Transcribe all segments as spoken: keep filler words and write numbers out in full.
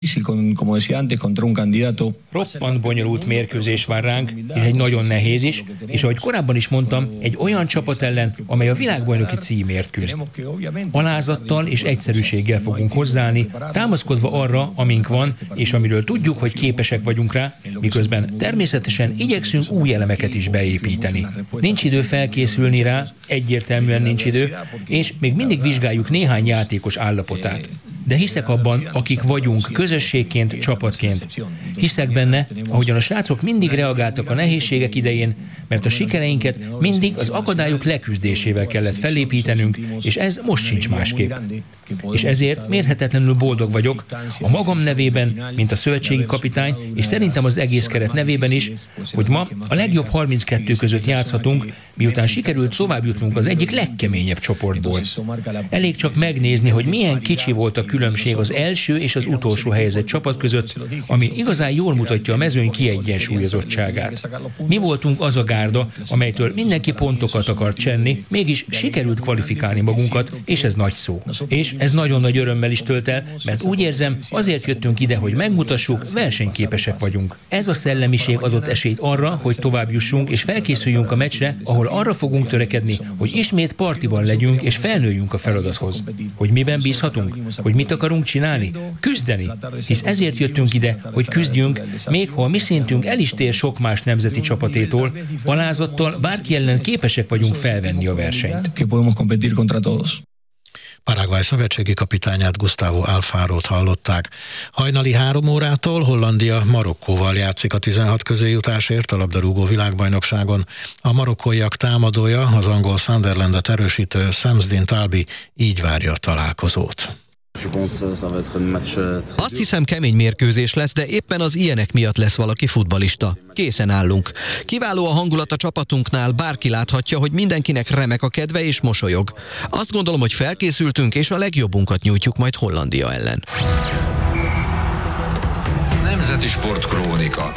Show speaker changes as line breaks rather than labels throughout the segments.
Roppant bonyolult mérkőzés vár ránk, és egy nagyon nehéz is, és ahogy korábban is mondtam, egy olyan csapat ellen, amely a világbajnoki címért küzd. Alázattal és egyszerűséggel fogunk hozzáállni, támaszkodva arra, amink van, és amiről tudjuk, hogy képesek vagyunk rá, miközben természetesen igyekszünk új elemeket is beépíteni. Nincs idő felkészülni rá, egyértelműen nincs idő, és még mindig vizsgáljuk néhány játékos állapotát. De hiszek abban, akik vagyunk, közösségként, csapatként. Hiszek benne, ahogyan a srácok mindig reagáltak a nehézségek idején, mert a sikereinket mindig az akadályok leküzdésével kellett felépítenünk, és ez most sincs másképp. És ezért mérhetetlenül boldog vagyok, a magam nevében, mint a szövetségi kapitány, és szerintem az egész keret nevében is, hogy ma a legjobb harminckettő között játszhatunk, miután sikerült tovább jutnunk az egyik legkeményebb csoportból. Elég csak megnézni, hogy milyen kicsi volt a különbség az első és az utolsó helyezett csapat között, ami igazán jól mutatja a mezőny kiegyensúlyozottságát. Mi voltunk az a gárda, amelytől mindenki pontokat akart csenni, mégis sikerült kvalifikálni magunkat, és ez nagy szó. És ez nagyon nagy örömmel is tölt el, mert úgy érzem, azért jöttünk ide, hogy megmutassuk, versenyképesek vagyunk. Ez a szellemiség adott esélyt arra, hogy tovább jussunk, és felkészüljünk a meccsre, ahol arra fogunk törekedni, hogy ismét partiban legyünk, és felnőjünk a feladathoz. Hogy miben bízhatunk? Hogy mit akarunk csinálni? Küzdeni. Hisz ezért jöttünk ide, hogy küzdjünk, még ha a mi szintünk el is tér sok más nemzeti csapatétól, alázattal bárki ellen képesek vagyunk felvenni a versenyt.
Paraguay szövetségi kapitányát, Gustavo Alfarót hallották. Hajnali három órától Hollandia Marokkóval játszik a tizenhat közéjutásért a labdarúgó világbajnokságon. A marokkóiak támadója, az angol Sunderlandet erősítő Samsdin Talbi így várja a találkozót.
Azt hiszem, kemény mérkőzés lesz, de éppen az ilyenek miatt lesz valaki futballista. Készen állunk. Kiváló a hangulat a csapatunknál, bárki láthatja, hogy mindenkinek remek a kedve és mosolyog. Azt gondolom, hogy felkészültünk, és a legjobbunkat nyújtjuk majd Hollandia ellen.
Nemzeti Sportkrónika.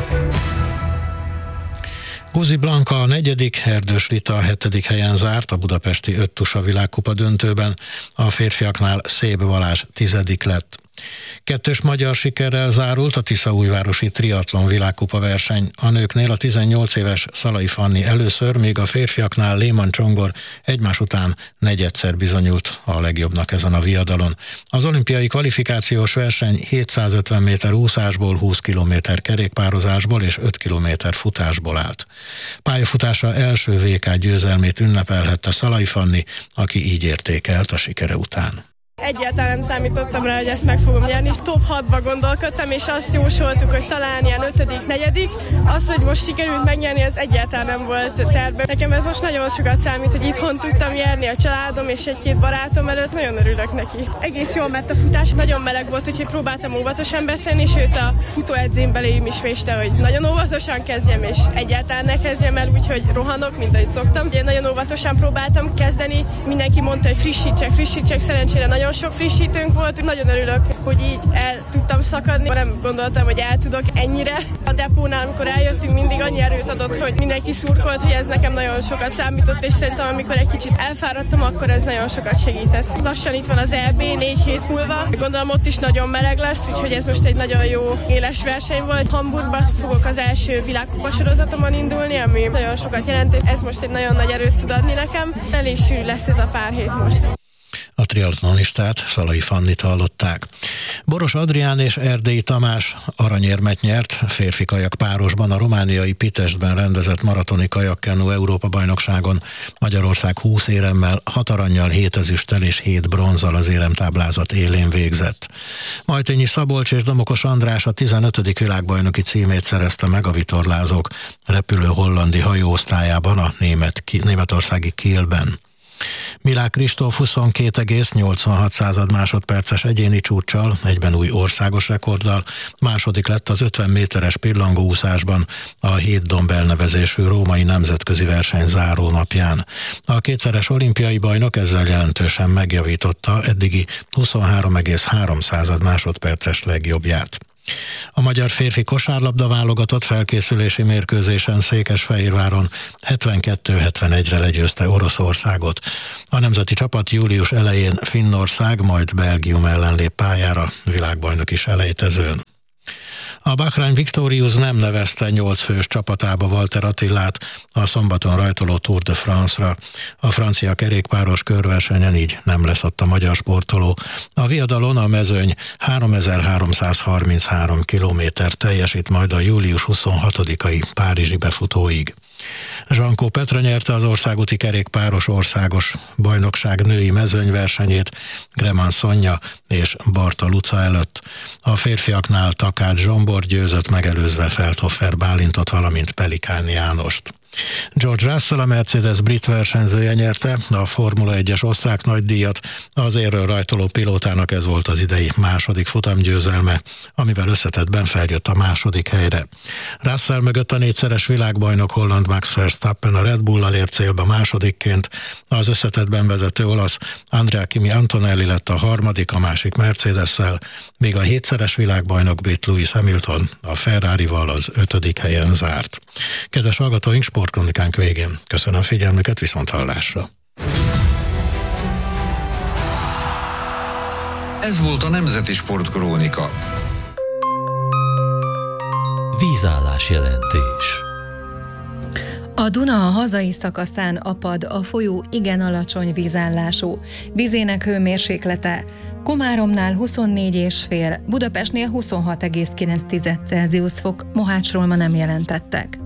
Guzi Blanka a negyedik, Erdős Rita a hetedik helyen zárt a budapesti öttusa világkupa döntőben, a férfiaknál Szép Balázs tizedik lett. Kettős magyar sikerrel zárult a tiszaújvárosi triatlon világkupa verseny. A nőknél a tizennyolc éves Szalai Fanni először, míg a férfiaknál Léman Csongor egymás után negyedszer bizonyult a legjobbnak ezen a viadalon. Az olimpiai kvalifikációs verseny hétszázötven méter úszásból, húsz kilométer kerékpározásból és öt kilométer futásból állt. Pályafutása első vé ká győzelmét ünnepelhette Szalai Fanni, aki így értékelt a sikere után.
Egyáltalán nem számítottam rá, hogy ezt meg fogom nyerni. Top hatba gondolkodtam, és azt jósoltuk, hogy talán ilyen ötödik, negyedik. Az, hogy most sikerült megnyerni, ez egyáltalán nem volt tervben. Nekem ez most nagyon sokat számít, hogy itthon tudtam nyerni a családom és egy-két barátom előtt. Nagyon örülök neki. Egész jól ment a futás, nagyon meleg volt, úgyhogy próbáltam óvatosan beszélni, sőt a futóedzém belém is véste, hogy nagyon óvatosan kezdjem, és egyáltalán ne kezdjem el úgy, hogy rohanok, mint ahogy szoktam. Én nagyon óvatosan próbáltam kezdeni. Mindenki mondta, hogy frissítsek, frissítsek, szerencsére nagyon sok frissítőnk volt. Nagyon örülök, hogy így el tudtam szakadni. Nem gondoltam, hogy el tudok ennyire. A depónál, amikor eljöttünk, mindig annyi erőt adott, hogy mindenki szurkolt, hogy ez nekem nagyon sokat számított, és szerintem amikor egy kicsit elfáradtam, akkor ez nagyon sokat segített. Lassan itt van az é bé négy hét múlva. Gondolom ott is nagyon meleg lesz, úgyhogy ez most egy nagyon jó éles verseny volt. Hamburgban fogok az első világkupa sorozatomon indulni, ami nagyon sokat jelent. Ez most egy nagyon nagy erőt tud adni nekem. Elég sűrű lesz ez a pár hét most.
A triatlonistát, Szalai Fannit hallották. Boros Adrián és Erdélyi Tamás aranyérmet nyert férfi kajak párosban a romániai Pitestben rendezett maratoni kajakkenu Európa-bajnokságon. Magyarország húsz éremmel, hat arannyal, hét ezüsttel és hét bronzzal az éremtáblázat élén végzett. Majtényi Szabolcs és Domokos András a tizenötödik világbajnoki címét szerezte meg a vitorlázók repülő hollandi hajóosztályában a német, németországi Kielben. Milák Kristóf huszonkét egész nyolcvanhat másodperces egyéni csúccsal, egyben új országos rekorddal második lett az ötven méteres pillangóúszásban a Hét Domb elnevezésű római nemzetközi verseny záró napján. A kétszeres olimpiai bajnok ezzel jelentősen megjavította eddigi huszonhárom egész három másodperces legjobbját. A magyar férfi kosárlabda válogatott felkészülési mérkőzésen Székesfehérváron hetvenkettő hetvenegyre legyőzte Oroszországot. A nemzeti csapat július elején Finnország, majd Belgium ellen lép pályára világbajnoki selejtezőn. A Bahrain Victorious nem nevezte nyolc fős csapatába Walter Attilát a szombaton rajtoló Tour de France-ra. A francia kerékpáros körversenyen így nem lesz ott a magyar sportoló. A viadalon a mezőny háromezer-háromszázharminchárom kilométer teljesít majd a július huszonhatodikai párizsi befutóig. Zsankó Petra nyerte az országúti kerékpáros országos bajnokság női mezőnyversenyét Greman Szonya és Barta Luca előtt. A férfiaknál Takács Zsombor győzött, megelőzve Feldhofer Bálintot, valamint Pelikán Jánost. George Russell, a Mercedes brit versenyzője nyerte a Formula egyes osztrák nagydíjat. Az érről rajtoló pilótának ez volt az idei második futamgyőzelme, amivel összetettben feljött a második helyre. Russell mögött a négyszeres világbajnok holland Max Verstappen a Red Bull-al ért célba másodikként, az összetettben vezető olasz Andrea Kimi Antonelli lett a harmadik a másik Mercedes-szel, míg a hétszeres világbajnok brit Lewis Hamilton a Ferrarival az ötödik helyen zárt. Kedves hallgatóink, Sportkronikánk végén. Köszönöm figyelmüket, viszont hallásra.
Ez volt a Nemzeti Sportkrónika.
Vízállás jelentés.
A Duna a hazai szakaszán apad, a folyó igen alacsony vízállású. Vízének hőmérséklete Komáromnál huszonnégy egész öt, Budapestnél huszonhat egész kilenc Celsius fok, Mohácsról ma nem jelentettek.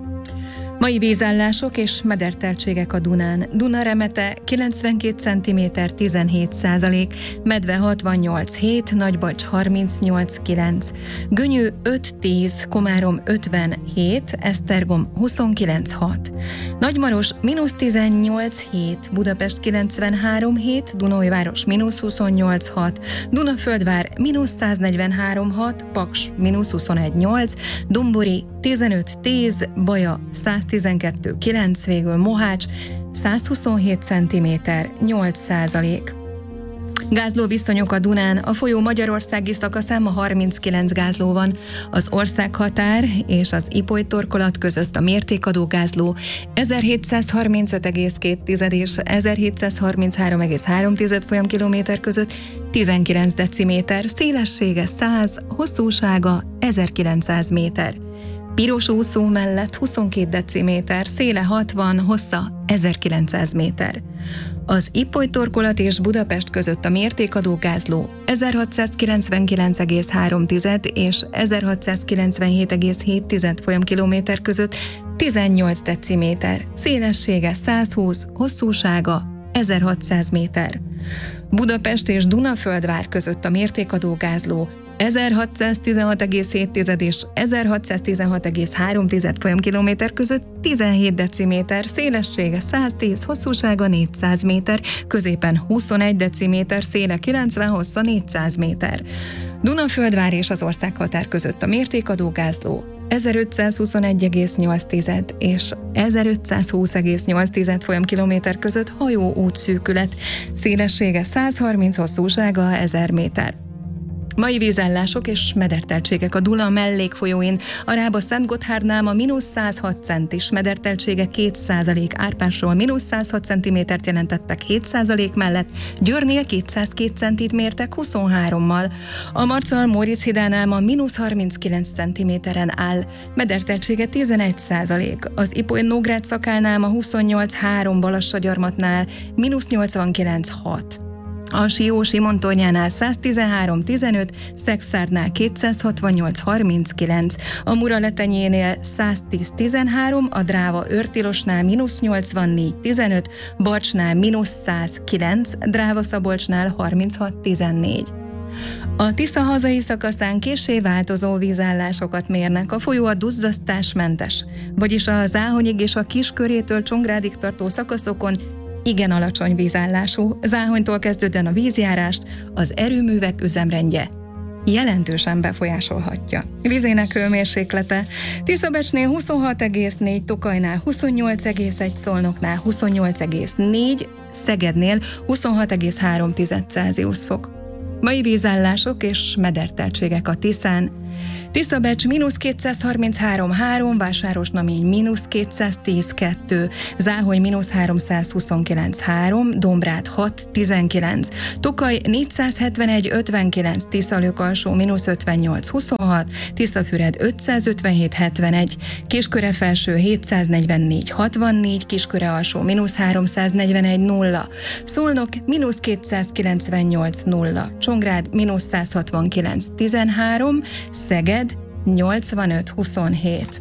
Mai vízállások és mederteltségek a Dunán. Duna remete kilencvenkét centiméter tizenhét százalék, Medve hatvannyolc hét, Nagybacs harmincnyolc kilenc, Gönyű öt tíz, Komárom ötvenhét, Esztergom huszonkilenc hat, Nagymaros mínusz tizennyolc hét, Budapest kilencvenhárom hét, Dunaújváros mínusz huszonnyolc hat, Dunaföldvár mínusz száznegyvenhárom hat, Paks mínusz huszonegy nyolc, Dombori tizenöt tíz, Baja száztizenkettő kilenc, végül Mohács százhuszonhét centiméter nyolc százalék. Gázlóviszonyok a Dunán. A folyó magyarországi szakaszán ma harminckilenc gázló van. Az országhatár és az Ipoly torkolat között a mértékadó gázló ezerhétszázharmincöt egész két és ezerhétszázharminchárom egész három folyamkilométer között tizenkilenc deciméter, szélessége száz, hosszúsága ezerkilencszáz méter. Piros úszó mellett huszonkét deciméter, széle hatvan, hossza ezerkilencszáz méter. Az Ipoly torkolat és Budapest között a mértékadó gázló ezerhatszázkilencvenkilenc egész három és ezerhatszázkilencvenhét egész hét folyamkilométer között tizennyolc deciméter, szélessége százhúsz, hosszúsága ezerhatszáz méter. Budapest és Dunaföldvár között a mértékadó gázló ezerhatszáztizenhat egész hét és ezerhatszáztizenhat egész három folyamkilométer között tizenhét deciméter, szélessége száztíz, hosszúsága négyszáz méter, középen huszonegy deciméter, széle kilencven, hossza négyszáz méter. Dunaföldvár és az országhatár között a mértékadó gázló ezerötszázhuszonegy egész nyolc és ezerötszázhúsz egész nyolc folyamkilométer között hajó útszűkület, szélessége százharminc, hosszúsága ezer méter. Mai vízállások és mederteltségek a Duna mellékfolyóin. A Rába Szentgotthárnál ma mínusz százhat centis, mederteltsége két százalék, Árpásról mínusz százhat centimétert jelentettek hét százalék mellett, Győrnél kétszázkét centit mértek huszonhárommal. A Marcal-Móricz hídánál ma mínusz harminckilenc centiméteren áll, mederteltsége tizenegy százalék. Az Ipoly-Nógrád szakálnál ma huszonnyolc három, Balassagyarmatnál mínusz nyolcvankilenc hat. A Sió-Simon tornyánál száztizenhárom tizenöt, Szexárdnál kétszázhatvannyolc harminckilenc, a Muraletenyénél száztíz tizenhárom, a Dráva Őrtilosnál mínusz nyolcvannégy tizenöt, Barcsnál mínusz száz kilenc, Dráva Szabolcsnál harminchat tizennégy. A Tisza hazai szakaszán késsé változó vízállásokat mérnek. A folyó a duzzasztásmentes, vagyis a Záhonyig és a Kiskörétől Csongrádig tartó szakaszokon igen alacsony vízállású. Záhonytól kezdődően a vízjárást az erőművek üzemrendje jelentősen befolyásolhatja. Vízének hőmérséklete Tiszabecsnél huszonhat egész négy, Tokajnál huszonnyolc egész egy, Szolnoknál huszonnyolc egész négy, Szegednél huszonhat egész három Celsius fok. Mai vízállások és mederteltségek a Tiszán. Tiszabecs mínusz kétszázharminchárom három, Vásárosnamény mínusz kétszáztíz kettő, Záhony mínusz háromszázhuszonkilenc három, Dombrád hat tizenkilenc, Tokaj négyszázhetvenegy ötvenkilenc, Tiszalők-alsó mínusz ötvennyolc huszonhat, Tiszafüred ötszázötvenhét hetvenegy, Kisköre-felső hétszáznegyvennégy hatvannégy, Kisköre-alsó mínusz háromszáznegyvenegy nulla, Szolnok mínusz kétszázkilencvennyolc nulla, Csongrád mínusz százhatvankilenc tizenhárom, Szeged nyolcvanöt huszonhét.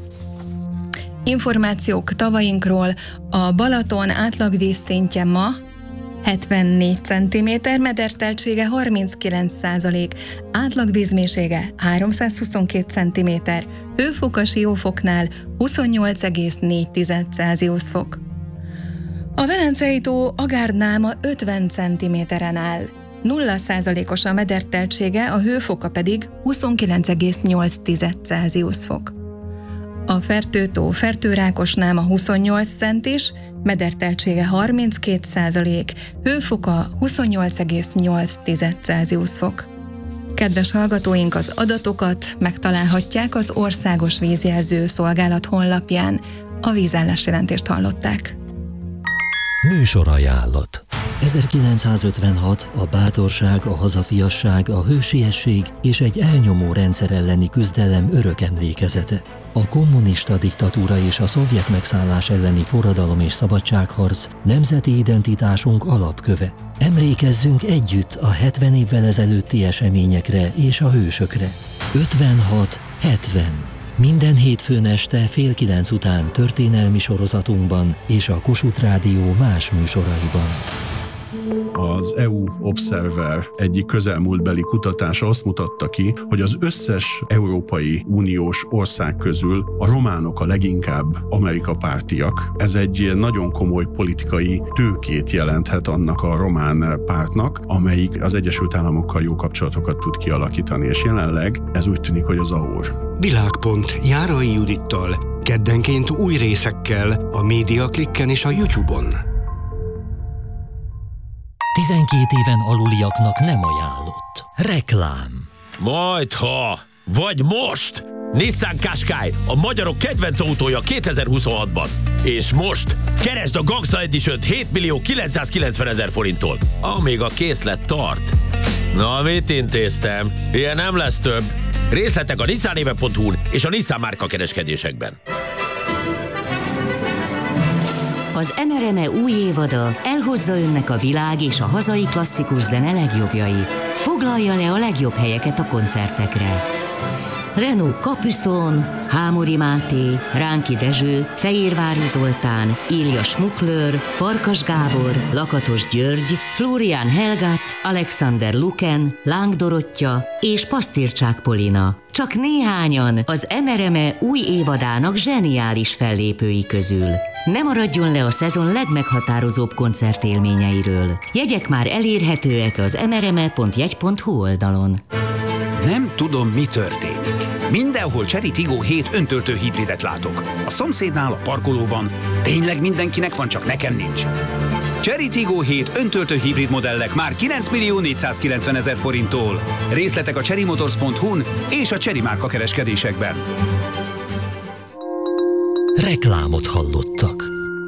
Információk tavainkról: a Balaton átlag vízszintje ma hetvennégy centiméter, mederteltsége harminckilenc százalék, átlag vízmélysége háromszázhuszonkét centiméter, hőfok a Siófoknál huszonnyolc egész négy Celsius fok. A Velencei tó Agárdnál ma ötven centiméteren áll, nulla százalékos a mederteltsége, a hőfoka pedig huszonkilenc egész nyolc Celsius fok. A Fertő-tó Fertőrákosnál ma huszonnyolc centis, mederteltsége harminckét százalék, hőfoka huszonnyolc egész nyolc Celsius fok. Kedves hallgatóink, az adatokat megtalálhatják az Országos Vízjelző Szolgálat honlapján. A vízállásjelentést hallották.
Műsorajánlat.
ezerkilencszázötvenhat a bátorság, a hazafiasság, a hősiesség és egy elnyomó rendszer elleni küzdelem örök emlékezete. A kommunista diktatúra és a szovjet megszállás elleni forradalom és szabadságharc nemzeti identitásunk alapköve. Emlékezzünk együtt a hetven évvel ezelőtti eseményekre és a hősökre. ötvenhat hetven. Minden hétfőn este fél kilenc után történelmi sorozatunkban és a Kossuth Rádió más műsoraiban.
Az é u Observer egyik közelmúltbeli kutatása azt mutatta ki, hogy az összes Európai Uniós ország közül a románok a leginkább Amerika pártiak. Ez egy nagyon komoly politikai tőkét jelenthet annak a román pártnak, amelyik az Egyesült Államokkal jó kapcsolatokat tud kialakítani, és jelenleg ez úgy tűnik, hogy az ahhoz.
Világpont Járai Judittal, keddenként új részekkel a MediaClicken és a YouTube-on.
tizenkét éven aluliaknak nem ajánlott. Reklám.
Majdha! Vagy most! Nissan Qashqai, a magyarok kedvenc autója kétezer-huszonhatban. És most keresd a Gangsta Edition-t hét millió kilencszázkilencven ezer forinttól, amíg a készlet tart. Na, mit intéztem? Ilyen nem lesz több. Részletek a nissanéve pont hu-n és a Nissan márka kereskedésekben.
Az em er em e új évada elhozza önnek a világ és a hazai klasszikus zene legjobbjait. Foglalja le a legjobb helyeket a koncertekre. Renault Capucon, Hámori Máté, Ránki Dezső, Fejérvári Zoltán, Ilja Smuklőr, Farkas Gábor, Lakatos György, Florian Helgat, Alexander Luken, Láng Dorottya és Pasztircsák Polina. Csak néhányan az em er em e új évadának zseniális fellépői közül. Ne maradjon le a szezon legmeghatározóbb koncertélményeiről. Jegyek már elérhetőek az em er em e pont jegy pont hu oldalon.
Nem tudom, mi történik. Mindenhol Chery Tiggo hét öntöltő hibridet látok. A szomszédnál, a parkolóban. Tényleg mindenkinek van, csak nekem nincs. Chery Tiggo hét öntöltő hibrid modellek már kilenc millió négyszázkilencven ezer forinttól. Részletek a chery motors pont hu-n és a Chery márka kereskedésekben.
Reklámot hallottak.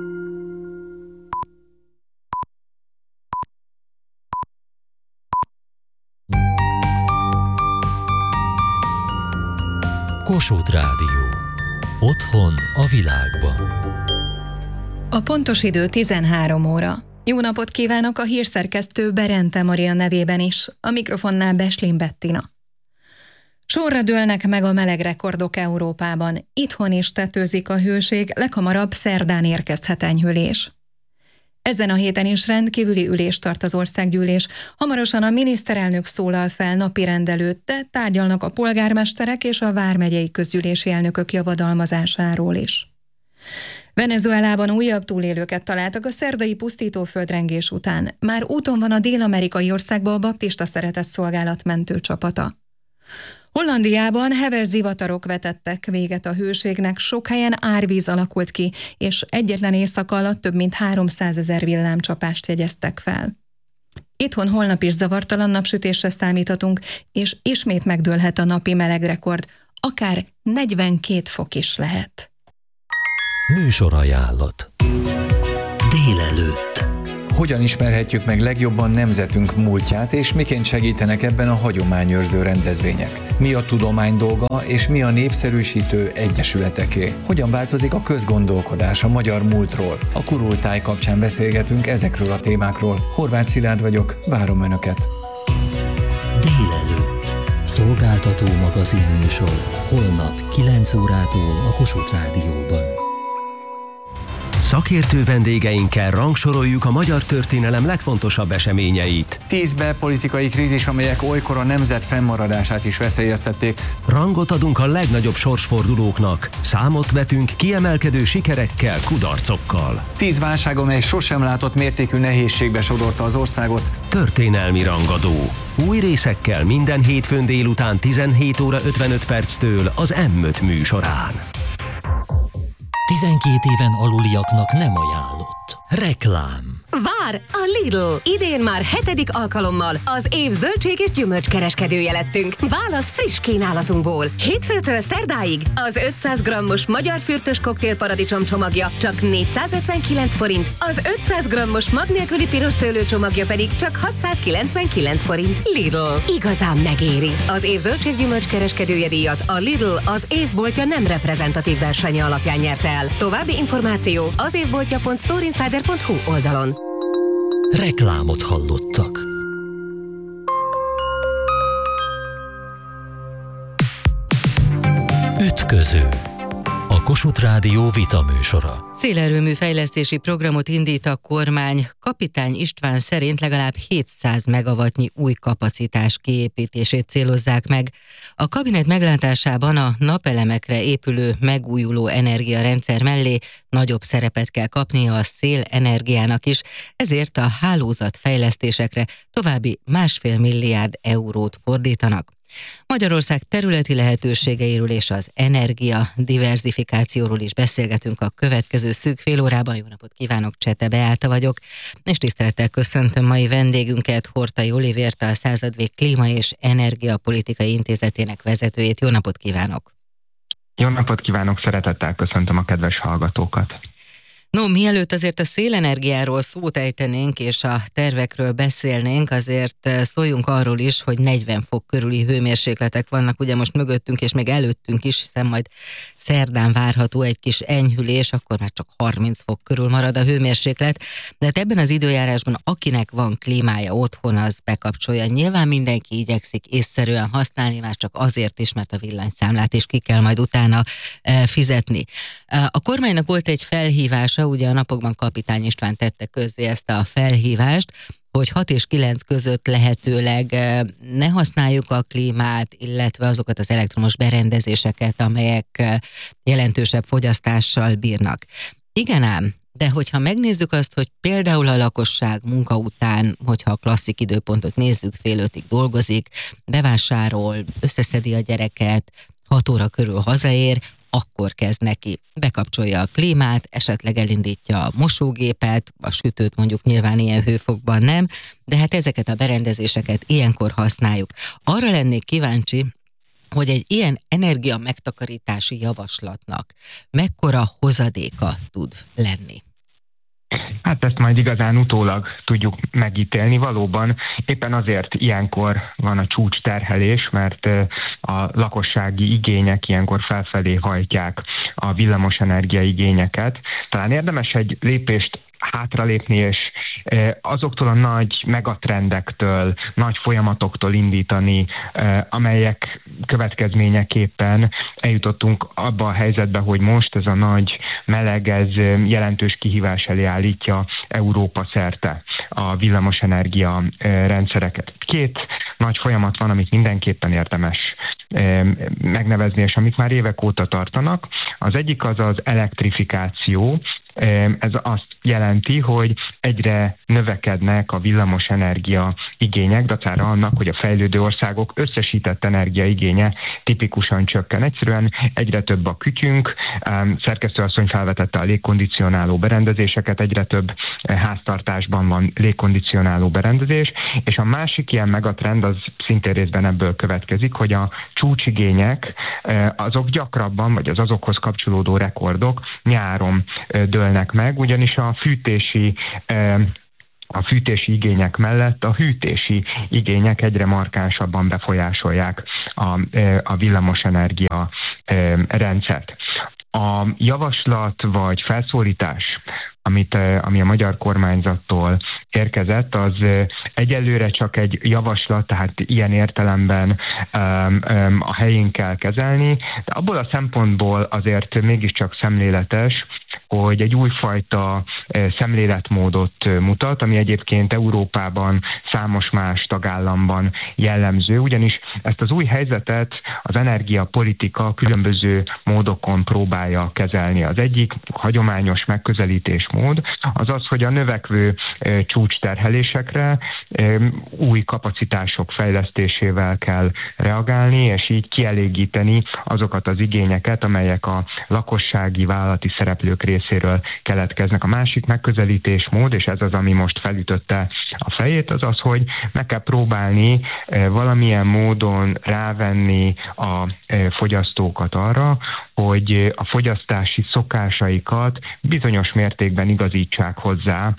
Kossuth Rádió. Otthon a világban.
A pontos idő tizenhárom óra. Jó napot kívánok a hírszerkesztő Berente Maria nevében is, a mikrofonnál Beslin Bettina. Sorra dőlnek meg a meleg rekordok Európában. Itthon is tetőzik a hőség, leghamarabb szerdán érkezhet enyhülés. Ezen a héten is rendkívüli ülést tart az országgyűlés. Hamarosan a miniszterelnök szólal fel napirend előtt, de tárgyalnak a polgármesterek és a vármegyei közgyűlési elnökök javadalmazásáról is. Venezuelában újabb túlélőket találtak a szerdai pusztító földrengés után. Már úton van a dél-amerikai országba a baptista szeretetszolgálat mentőcsapata. Hollandiában heves zivatarok vetettek véget a hőségnek, sok helyen árvíz alakult ki, és egyetlen éjszaka alatt több mint háromszázezer villámcsapást jegyeztek fel. Itthon holnap is zavartalan napsütésre számíthatunk, és ismét megdőlhet a napi melegrekord, akár negyvenkét fok is lehet.
Műsorajánlat.
Délelőtt.
Hogyan ismerhetjük meg legjobban nemzetünk múltját, és miként segítenek ebben a hagyományőrző rendezvények? Mi a tudomány dolga, és mi a népszerűsítő egyesületeké? Hogyan változik a közgondolkodás a magyar múltról? A Kurultáj kapcsán beszélgetünk ezekről a témákról. Horváth Szilárd vagyok, várom Önöket!
Délelőtt. Szolgáltató magazinműsor. Holnap kilenc órától a Kossuth Rádióban.
Szakértő vendégeinkkel rangsoroljuk a magyar történelem legfontosabb eseményeit.
Tíz belpolitikai krízis, amelyek olykor a nemzet fennmaradását is veszélyeztették.
Rangot adunk a legnagyobb sorsfordulóknak. Számot vetünk kiemelkedő sikerekkel, kudarcokkal.
Tíz válság, amely sosem látott mértékű nehézségbe sodorta az országot.
Történelmi rangadó. Új részekkel minden hétfőn délután tizenhét óra ötvenöt perctől az M öt műsorán.
tizenkét éven aluliaknak nem ajánlott. Reklám.
Vár! A Lidl! Idén már hetedik alkalommal az év zöldség és gyümölcskereskedője lettünk. Válasz friss kínálatunkból. Hétfőtől szerdáig az ötszáz grammos magyar fürtös koktélparadicsom csomagja csak négyszázötvenkilenc forint, az ötszáz grammos mag nélküli piros szőlő csomagja pedig csak hatszázkilencvenkilenc forint. Lidl. Igazán megéri. Az év zöldség gyümölcskereskedője díjat a Lidl az évboltja nem reprezentatív versenye alapján nyerte el. További információ az évboltja pont storeinsider pont hu oldalon.
Reklámot hallottak.
Ütköző. A Kossuth Rádió vitaműsora.
Szélerőmű fejlesztési programot indít a kormány. Kapitány István szerint legalább hétszáz megawattnyi új kapacitás kiépítését célozzák meg. A kabinet meglátásában a napelemekre épülő megújuló energiarendszer mellé nagyobb szerepet kell kapnia a szélenergiának is, ezért a hálózatfejlesztésekre további másfél milliárd eurót fordítanak. Magyarország területi lehetőségeiről és az energia diverzifikációról is beszélgetünk a következő szűk fél órában. Jó napot kívánok, Csete Beáta vagyok, és tisztelettel köszöntöm mai vendégünket, Horthy Olivért, a Századvég Klíma és Energiapolitikai Intézetének vezetőjét. Jó napot kívánok!
Jó napot kívánok, szeretettel köszöntöm a kedves hallgatókat!
No, mielőtt azért a szélenergiáról szót ejtenénk és a tervekről beszélnénk, azért szóljunk arról is, hogy negyven fok körüli hőmérsékletek vannak ugye most mögöttünk és még előttünk is, hiszen majd szerdán várható egy kis enyhülés, akkor már csak harminc fok körül marad a hőmérséklet, de hát ebben az időjárásban akinek van klímája otthon, az bekapcsolja. Nyilván mindenki igyekszik észszerűen használni, már csak azért is, mert a villanyszámlát is ki kell majd utána e, fizetni. A kormánynak volt egy felhívás, ugye a napokban Kapitány István tette közzé ezt a felhívást, hogy hat és kilenc között lehetőleg ne használjuk a klímát, illetve azokat az elektromos berendezéseket, amelyek jelentősebb fogyasztással bírnak. Igen ám, de hogyha megnézzük azt, hogy például a lakosság munka után, hogyha a klasszik időpontot nézzük, fél ötig dolgozik, bevásárol, összeszedi a gyereket, hat óra körül hazaér, akkor kezd neki. Bekapcsolja a klímát, esetleg elindítja a mosógépet, a sütőt mondjuk nyilván ilyen hőfokban nem, de hát ezeket a berendezéseket ilyenkor használjuk. Arra lennék kíváncsi, hogy egy ilyen energia megtakarítási javaslatnak mekkora hozadéka tud lenni.
Hát ezt majd igazán utólag tudjuk megítélni. Valóban éppen azért ilyenkor van a csúcsterhelés, mert a lakossági igények ilyenkor felfelé hajtják a villamosenergia igényeket. Talán érdemes egy lépést hátralépni, és azoktól a nagy megatrendektől, nagy folyamatoktól indítani, amelyek következményeképpen eljutottunk abba a helyzetbe, hogy most ez a nagy meleg, ez jelentős kihívás elé állítja Európa szerte a villamosenergia rendszereket. Két nagy folyamat van, amit mindenképpen érdemes megnevezni, és amik már évek óta tartanak. Az egyik az az elektrifikáció, Ez azt jelenti, hogy egyre növekednek a villamosenergia igények, dacára annak, hogy a fejlődő országok összesített energiaigénye tipikusan csökken. Egyszerűen egyre több a kütyünk, szerkesztőasszony felvetette a légkondicionáló berendezéseket, egyre több háztartásban van légkondicionáló berendezés, és a másik ilyen megatrend az szintén részben ebből következik, hogy a csúcsigények azok gyakrabban, vagy az azokhoz kapcsolódó rekordok nyáron dőlnek meg, ugyanis a fűtési a fűtési igények mellett a hűtési igények egyre markánsabban befolyásolják a, a villamosenergia rendszert. A javaslat vagy felszólítás, amit, ami a magyar kormányzattól érkezett, az egyelőre csak egy javaslat, tehát ilyen értelemben um, um, a helyén kell kezelni, de abból a szempontból azért mégiscsak szemléletes, hogy egy újfajta szemléletmódot mutat, ami egyébként Európában számos más tagállamban jellemző, ugyanis ezt az új helyzetet az energiapolitika különböző módokon próbálja kezelni. Az egyik hagyományos megközelítésmód az az, hogy a növekvő csúcsterhelésekre új kapacitások fejlesztésével kell reagálni, és így kielégíteni azokat az igényeket, amelyek a lakossági vállalati szereplők részéről keletkeznek. A másik megközelítésmód, és ez az, ami most felütötte a fejét, az az, hogy meg kell próbálni valamilyen módon rávenni a fogyasztókat arra, hogy a fogyasztási szokásaikat bizonyos mértékben igazítsák hozzá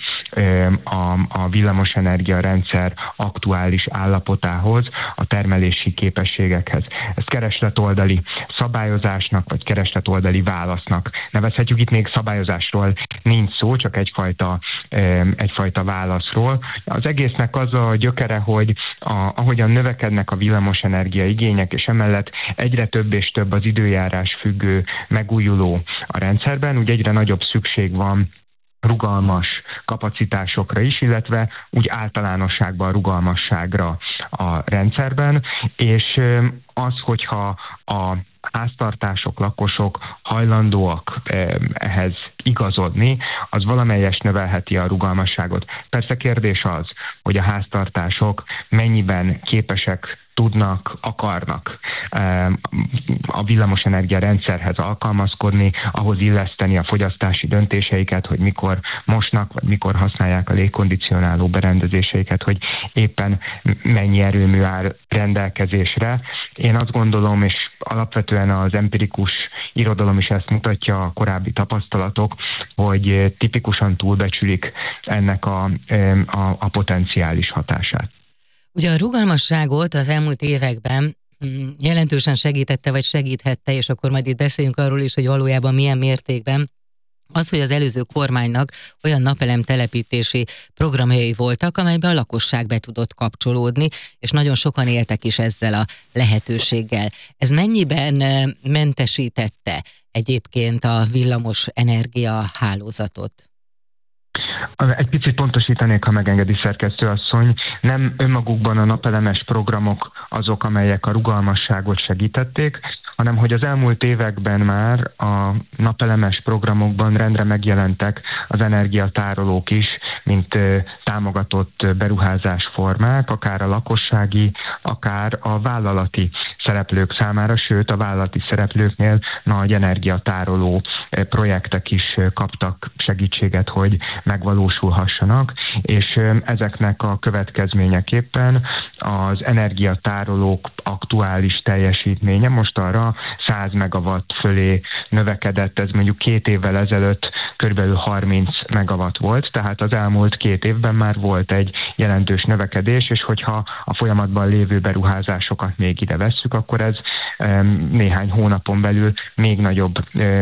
a, a villamosenergia rendszer aktuális állapotához, a termelési képességekhez. Ezt keresletoldali szabályozásnak, vagy keresletoldali válasznak nevezhetjük. Itt még szabályozásról nincs szó, csak egyfajta, egyfajta válaszról. Az egésznek az a gyökere, hogy a, ahogyan növekednek a villamosenergia igények, és emellett egyre több és több az időjárás függő megújuló a rendszerben, úgy egyre nagyobb szükség van rugalmas kapacitásokra is, illetve úgy általánosságban rugalmasságra a rendszerben, és az, hogyha a háztartások, lakosok hajlandóak ehhez igazodni, az valamelyest növelheti a rugalmasságot. Persze kérdés az, hogy a háztartások mennyiben képesek tudnak, akarnak a villamosenergia rendszerhez alkalmazkodni, ahhoz illeszteni a fogyasztási döntéseiket, hogy mikor mosnak, vagy mikor használják a légkondicionáló berendezéseiket, hogy éppen mennyi erőmű áll rendelkezésre. Én azt gondolom, és alapvetően az empirikus irodalom is ezt mutatja, a korábbi tapasztalatok, hogy tipikusan túlbecsülik ennek a, a, a potenciális hatását.
Ugye a rugalmasságot az elmúlt években jelentősen segítette, vagy segíthette, és akkor majd itt beszéljünk arról is, hogy valójában milyen mértékben, az, hogy az előző kormánynak olyan napelem telepítési programjai voltak, amelyben a lakosság be tudott kapcsolódni, és nagyon sokan éltek is ezzel a lehetőséggel. Ez mennyiben mentesítette egyébként a villamos energia hálózatot?
Egy picit pontosítanék, ha megengedi szerkesztőasszony, nem önmagukban a napelemes programok azok, amelyek a rugalmasságot segítették, hanem hogy az elmúlt években már a napelemes programokban rendre megjelentek az energiatárolók is, mint támogatott beruházásformák, akár a lakossági, akár a vállalati szereplők számára, sőt a vállalati szereplőknél nagy energiatároló projektek is kaptak segítséget, hogy megvalósulhassanak, és ezeknek a következményeképpen az energiatárolók aktuális teljesítménye most arra száz megawatt fölé növekedett, ez mondjuk két évvel ezelőtt körülbelül harminc megawatt volt, tehát az elmúlt két évben már volt egy jelentős növekedés, és hogyha a folyamatban lévő beruházásokat még ide vesszük, akkor ez néhány hónapon belül még nagyobb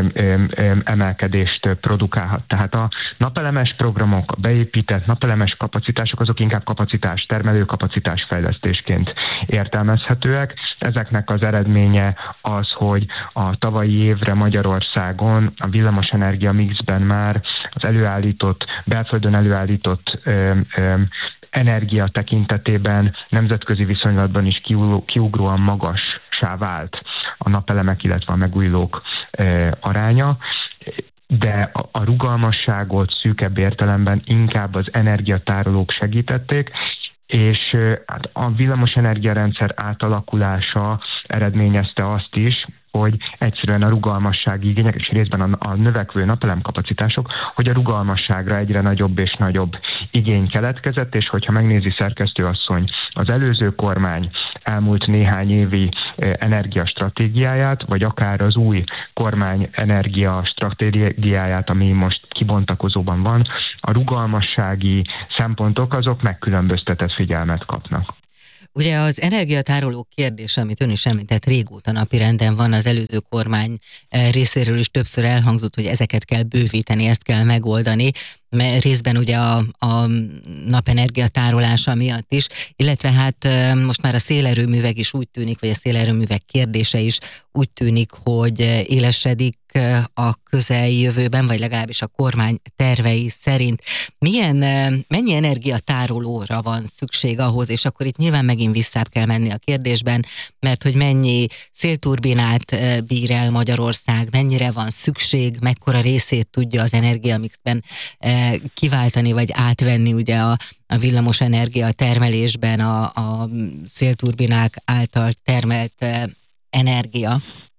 emelkedést produkálhat. Tehát a napelemes programok, a beépített napelemes kapacitások, azok inkább kapacitás, termelő kapacitás fejlesztésként értelmezhetőek. Ezeknek az eredménye az, hogy a tavalyi évre Magyarországon a villamosenergia mixben már az előállított, belföldön előállított ö, ö, energia tekintetében nemzetközi viszonylatban is kiugróan magassá vált a napelemek, illetve a megújulók ö, aránya. de a, a rugalmasságot szűkebb értelemben inkább az energiatárolók segítették, és hát a villamosenergiarendszer átalakulása eredményezte azt is, hogy egyszerűen a rugalmassági igények, és részben a, a növekvő napelemkapacitások, hogy a rugalmasságra egyre nagyobb és nagyobb igény keletkezett, és hogyha megnézi szerkesztőasszony az előző kormány elmúlt néhány évi energiastratégiáját, vagy akár az új kormány energiastratégiáját, ami most kibontakozóban van, a rugalmassági szempontok azok megkülönböztetett figyelmet kapnak.
Ugye az energiatárolók kérdése, amit ön is említett, régóta napirenden van, az előző kormány részéről is többször elhangzott, hogy ezeket kell bővíteni, ezt kell megoldani, mert részben ugye a, a napenergia tárolása miatt is, illetve hát most már a szélerőművek is úgy tűnik, vagy a szélerőművek kérdése is úgy tűnik, hogy élesedik a közeljövőben, vagy legalábbis a kormány tervei szerint. Milyen, mennyi energiatárolóra van szükség ahhoz, és akkor itt nyilván megint visszább kell menni a kérdésben, mert hogy mennyi szélturbinát bír el Magyarország, mennyire van szükség, mekkora részét tudja az energiamixben kiváltani, vagy átvenni ugye a, a villamos energia termelésben a, a szélturbinák által termelt energia?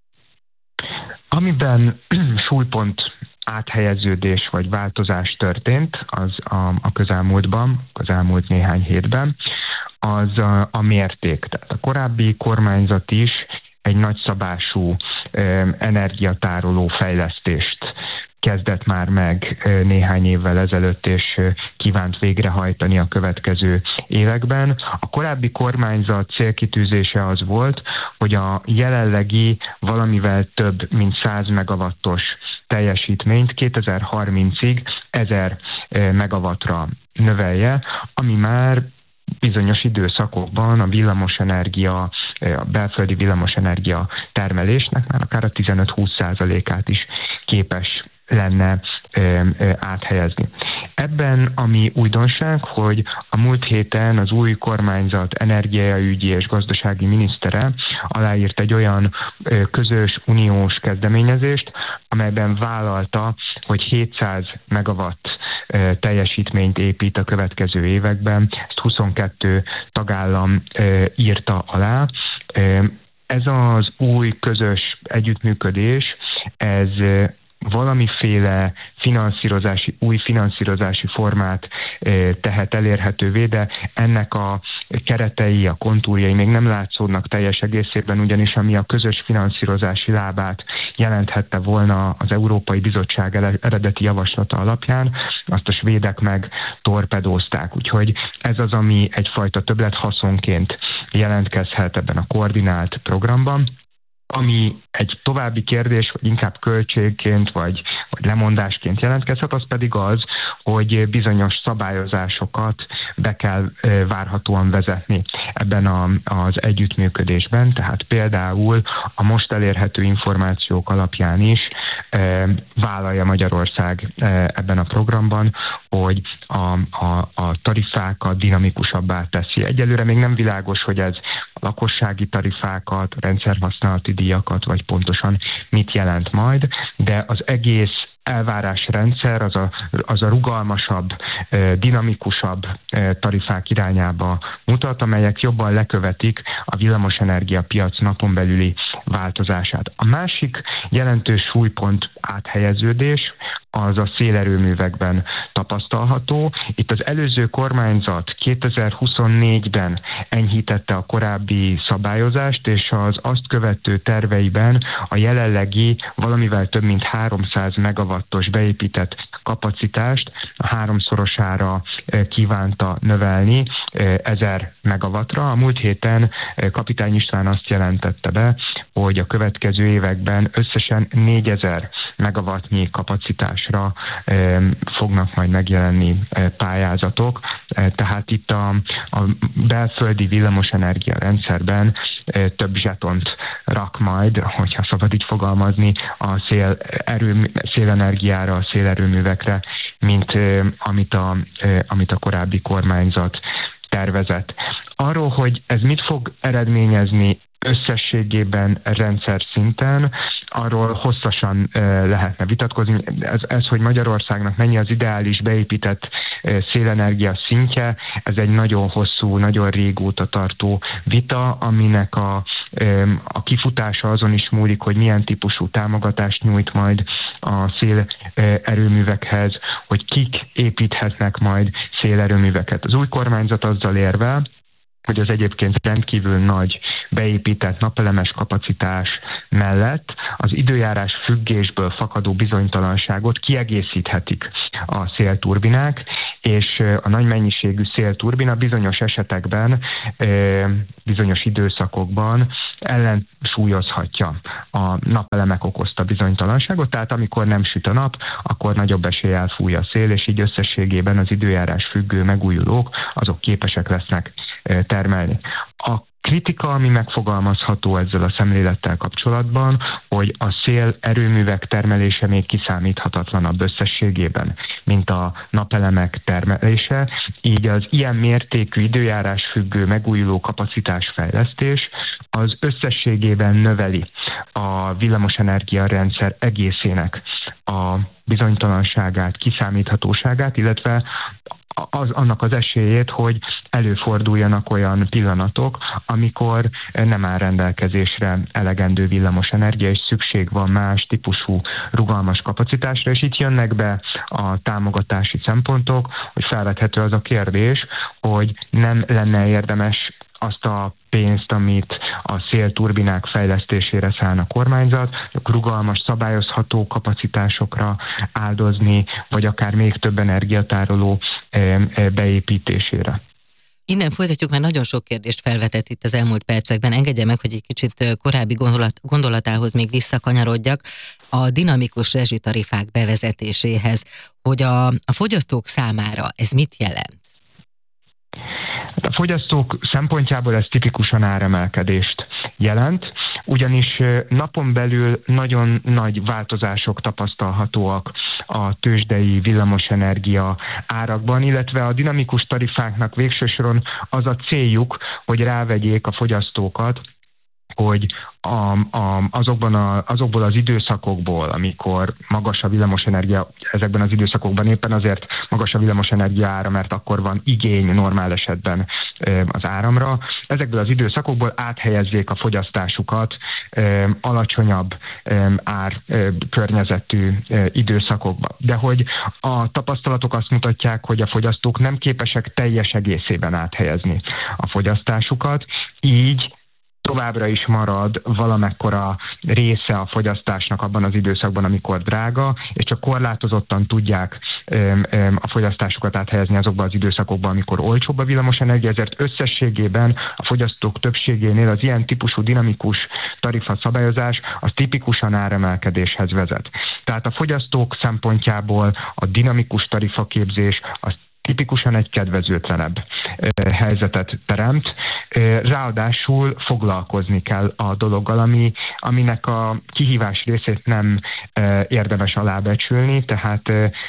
Amiben súlypont áthelyeződés vagy változás történt az a, a közelmúltban, az elmúlt néhány hétben, az a, a mérték. Tehát a korábbi kormányzat is egy nagyszabású eh, energiatároló fejlesztést kezdett már meg néhány évvel ezelőtt, és kívánt végrehajtani a következő években. A korábbi kormányzat célkitűzése az volt, hogy a jelenlegi valamivel több mint száz megawattos teljesítményt kétezer-harmincig ezer megawattra növelje, ami már bizonyos időszakokban a villamosenergia, a belföldi villamosenergia termelésnek már akár a tizenöt-húsz százalékát is képes lenne ö, ö, áthelyezni. Ebben ami újdonság, hogy a múlt héten az új kormányzat energiaügyi és gazdasági minisztere aláírt egy olyan ö, közös uniós kezdeményezést, amelyben vállalta, hogy hétszáz megawatt ö, teljesítményt épít a következő években. Ezt huszonkettő tagállam ö, írta alá. Ö, ez az új közös együttműködés, ez ö, valamiféle finanszírozási, új finanszírozási formát e, tehet elérhetővé, de ennek a keretei, a kontúrjai még nem látszódnak teljes egészében, ugyanis ami a közös finanszírozási lábát jelenthette volna az Európai Bizottság eredeti javaslata alapján, azt a svédek meg torpedózták. Úgyhogy ez az, ami egyfajta többlethaszonként jelentkezhet ebben a koordinált programban. Ami egy további kérdés, vagy inkább költségként, vagy, vagy lemondásként jelentkezhet, az pedig az, hogy bizonyos szabályozásokat be kell várhatóan vezetni ebben a, az együttműködésben. Tehát például a most elérhető információk alapján is e, vállalja Magyarország e, ebben a programban, hogy a, a, a tarifákat dinamikusabbá teszi. Egyelőre még nem világos, hogy ez a lakossági tarifákat, a rendszerhasználati díjakat, vagy pontosan mit jelent majd, de az egész elvárásrendszer az a, az a rugalmasabb, dinamikusabb tarifák irányába mutat, amelyek jobban lekövetik a villamosenergia piac napon belüli változását. A másik jelentős súlypont áthelyeződés az a szélerőművekben tapasztalható. Itt az előző kormányzat kétezer-huszonnégyben enyhítette a korábbi szabályozást, és az azt követő terveiben a jelenlegi valamivel több mint háromszáz megawattos beépített kapacitást a háromszorosára kívánta növelni, ezer megawattra. A múlt héten Kapitány István azt jelentette be, hogy a következő években összesen négyezer megawattnyi kapacitásra fognak majd megjelenni pályázatok. Tehát itt a, a belföldi villamosenergia rendszerben több zsetont rak majd, hogyha szabad így fogalmazni, a szél erő, szélenergiára, a szélerőművekre, mint amit a, amit a korábbi kormányzat tervezett. Arról, hogy ez mit fog eredményezni összességében rendszer szinten, arról hosszasan lehetne vitatkozni. Ez, ez, hogy Magyarországnak mennyi az ideális beépített szélenergia szintje, ez egy nagyon hosszú, nagyon régóta tartó vita, aminek a, a kifutása azon is múlik, hogy milyen típusú támogatást nyújt majd a szélerőművekhez, hogy kik építhetnek majd szélerőműveket. Az új kormányzat azzal érvel, hogy az egyébként rendkívül nagy beépített napelemes kapacitás mellett az időjárás függésből fakadó bizonytalanságot kiegészíthetik a szélturbinák, és a nagy mennyiségű szélturbina bizonyos esetekben, bizonyos időszakokban ellensúlyozhatja a napelemek okozta bizonytalanságot, tehát amikor nem süt a nap, akkor nagyobb eséllyel fúj a szél, és így összességében az időjárás függő megújulók azok képesek lesznek termelni. A kritika, ami megfogalmazható ezzel a szemlélettel kapcsolatban, hogy a szél erőművek termelése még kiszámíthatatlanabb összességében, mint a napelemek termelése, így az ilyen mértékű időjárás függő megújuló kapacitásfejlesztés az összességében növeli a villamosenergia rendszer egészének a bizonytalanságát, kiszámíthatóságát, illetve az, annak az esélyét, hogy előforduljanak olyan pillanatok, amikor nem áll rendelkezésre elegendő villamosenergia, és szükség van más típusú rugalmas kapacitásra, és itt jönnek be a támogatási szempontok, hogy felvethető az a kérdés, hogy nem lenne érdemes azt a pénzt, amit a szélturbinák fejlesztésére szán a kormányzat, rugalmas, szabályozható kapacitásokra áldozni, vagy akár még több energiatároló beépítésére.
Innen folytatjuk, mert nagyon sok kérdést felvetett itt az elmúlt percekben. Engedje meg, hogy egy kicsit korábbi gondolat, gondolatához még visszakanyarodjak. A dinamikus rezsitarifák bevezetéséhez, hogy a, a fogyasztók számára ez mit jelent?
A fogyasztók szempontjából ez tipikusan áremelkedést jelent, ugyanis napon belül nagyon nagy változások tapasztalhatóak a tőzsdei villamosenergia árakban, illetve a dinamikus tarifáknak végső soron az a céljuk, hogy rávegyék a fogyasztókat, hogy a, a, azokban a, azokból az időszakokból, amikor magas a villamosenergia, ezekben az időszakokban éppen azért magas a villamosenergia ára, mert akkor van igény normál esetben az áramra, ezekből az időszakokból áthelyezzék a fogyasztásukat alacsonyabb ár környezetű időszakokba. De hogy a tapasztalatok azt mutatják, hogy a fogyasztók nem képesek teljes egészében áthelyezni a fogyasztásukat, így továbbra is marad valamekkora része a fogyasztásnak abban az időszakban, amikor drága, és csak korlátozottan tudják öm, öm, a fogyasztásukat áthelyezni azokban az időszakokban, amikor olcsóbb a villamosenergia, ezért összességében a fogyasztók többségénél az ilyen típusú dinamikus tarifa szabályozás az tipikusan áremelkedéshez vezet. Tehát a fogyasztók szempontjából a dinamikus tarifaképzés az tipikusan egy kedvezőtlenebb helyzetet teremt. Ráadásul foglalkozni kell a dologgal, ami, aminek a kihívás részét nem érdemes alábecsülni, tehát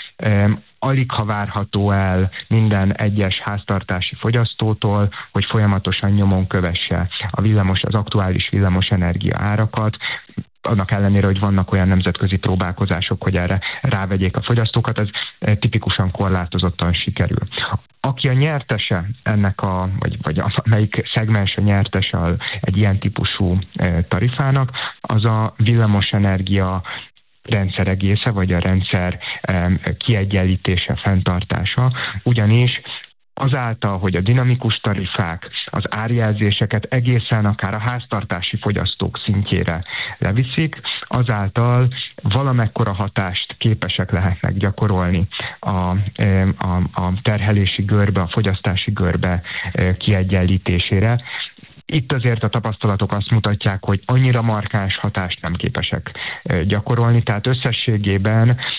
alig ha várható el minden egyes háztartási fogyasztótól, hogy folyamatosan nyomon kövesse a villamos, az aktuális villamosenergia árakat, annak ellenére, hogy vannak olyan nemzetközi próbálkozások, hogy erre rávegyék a fogyasztókat, ez tipikusan korlátozottan sikerül. Aki a nyertese ennek a, vagy, vagy a, melyik szegmens a nyertese egy ilyen típusú tarifának, az a villamosenergia rendszer egésze, vagy a rendszer kiegyenlítése, fenntartása, ugyanis azáltal, hogy a dinamikus tarifák az árjelzéseket egészen akár a háztartási fogyasztók szintjére leviszik, azáltal valamekkora hatást képesek lehetnek gyakorolni a, a, a terhelési görbe, a fogyasztási görbe kiegyenlítésére. Itt azért a tapasztalatok azt mutatják, hogy annyira markáns hatást nem képesek gyakorolni, tehát összességében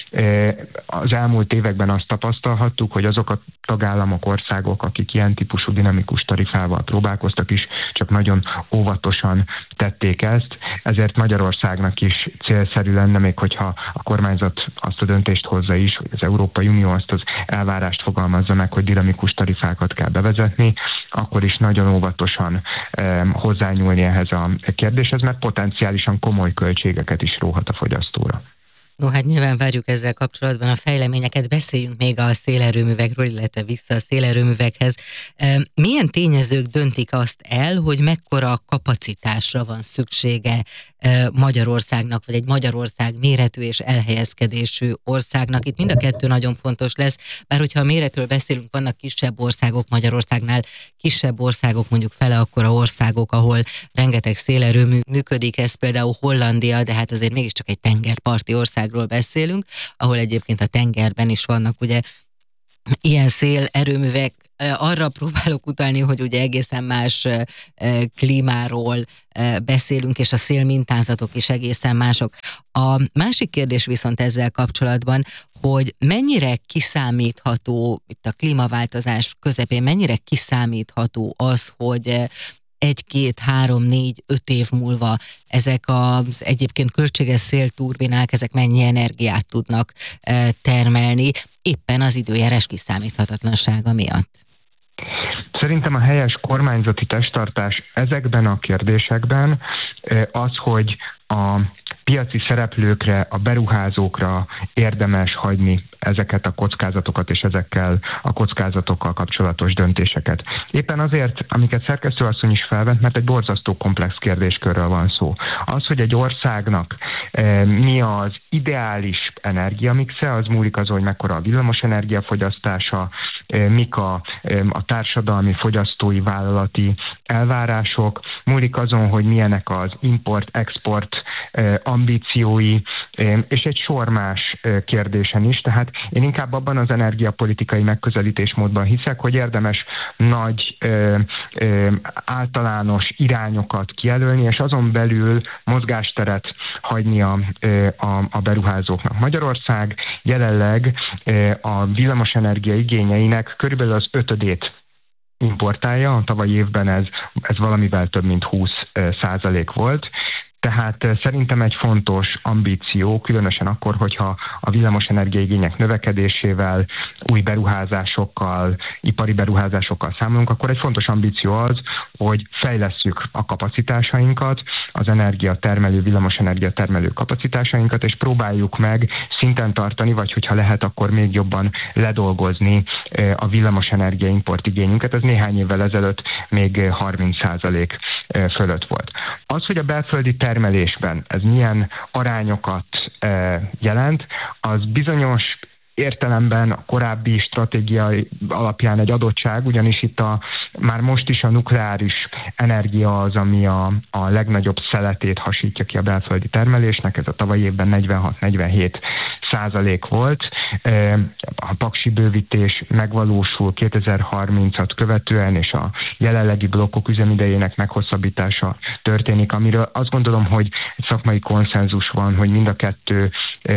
Az elmúlt években azt tapasztalhattuk, hogy azok a tagállamok, országok, akik ilyen típusú dinamikus tarifával próbálkoztak is, csak nagyon óvatosan tették ezt, ezért Magyarországnak is célszerű lenne, még hogyha a kormányzat azt a döntést hozza is, hogy az Európai Unió azt az elvárást fogalmazza meg, hogy dinamikus tarifákat kell bevezetni, akkor is nagyon óvatosan eh, hozzányúlni ehhez a kérdéshez, mert potenciálisan komoly költségeket is róhat a fogyasztóra.
No, hát nyilván várjuk ezzel kapcsolatban a fejleményeket, beszéljünk még a szélerőművekről, illetve vissza a szélerőművekhez. Milyen tényezők döntik azt el, hogy mekkora kapacitásra van szüksége Magyarországnak, vagy egy Magyarország méretű és elhelyezkedésű országnak? Itt mind a kettő nagyon fontos lesz, bár hogyha a méretről beszélünk, vannak kisebb országok, Magyarországnál kisebb országok, mondjuk fele akkora országok, ahol rengeteg szélerőmű működik, ez például Hollandia, de hát azért mégiscsak egy tengerparti országról beszélünk, ahol egyébként a tengerben is vannak ugye ilyen szélerőművek. Arra próbálok utalni, hogy ugye egészen más klímáról beszélünk, és a szélmintázatok is egészen mások. A másik kérdés viszont ezzel kapcsolatban, hogy mennyire kiszámítható itt a klímaváltozás közepén, mennyire kiszámítható az, hogy egy, két, három, négy, öt év múlva ezek az egyébként költséges szélturbinák, ezek mennyi energiát tudnak termelni, éppen az időjárás kiszámíthatatlansága miatt?
Szerintem a helyes kormányzati testtartás ezekben a kérdésekben az, hogy a piaci szereplőkre, a beruházókra érdemes hagyni ezeket a kockázatokat és ezekkel a kockázatokkal kapcsolatos döntéseket. Éppen azért, amiket szerkesztőasszony is felvett, mert egy borzasztó komplex kérdéskörről van szó. Az, hogy egy országnak e, mi az ideális energiamixe, az múlik azon, hogy mekkora a villamos energiafogyasztása, e, mik a, e, a társadalmi, fogyasztói, vállalati elvárások, múlik azon, hogy milyenek az import-export e, ambíciói, e, és egy sor más e, kérdésen is. Tehát én inkább abban az energiapolitikai megközelítésmódban hiszek, hogy érdemes nagy ö, ö, általános irányokat kijelölni, és azon belül mozgásteret hagyni a, a, a beruházóknak. Magyarország jelenleg ö, a villamosenergia igényeinek körülbelül az ötödét importálja, a tavalyi évben ez, ez valamivel több mint húsz százalék volt. Tehát szerintem egy fontos ambíció, különösen akkor, hogyha a villamosenergia igények növekedésével, új beruházásokkal, ipari beruházásokkal számolunk, akkor egy fontos ambíció az, hogy fejlesszük a kapacitásainkat, az energiatermelő, villamosenergia termelő kapacitásainkat, és próbáljuk meg szinten tartani, vagy hogyha lehet, akkor még jobban ledolgozni a villamosenergia import igényünket. Ez néhány évvel ezelőtt még harminc százalék fölött volt. Az, hogy a belföldi termelésben ez milyen arányokat jelent, az bizonyos értelemben a korábbi stratégia alapján egy adottság, ugyanis itt a, már most is a nukleáris energia az, ami a, a legnagyobb szeletét hasítja ki a belföldi termelésnek, ez a tavalyi évben negyvenhat-negyvenhét százalék volt. A paksi bővítés megvalósul kétezer-harmincat követően, és a jelenlegi blokkok üzemidejének meghosszabbítása történik, amiről azt gondolom, hogy egy szakmai konszenzus van, hogy mind a kettő